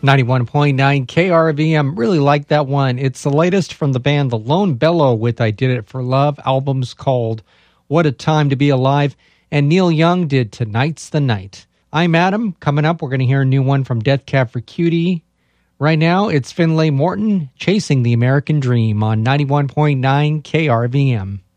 91.9 KRVM. Really like that one. It's the latest from the band The Lone Bellow with I Did It for Love. Album's called What a Time to Be Alive. And Neil Young did Tonight's the Night. I'm Adam. Coming up, we're going to hear a new one from Death Cab for Cutie. Right now, it's Finlay Morton, Chasing the American Dream on 91.9 KRVM.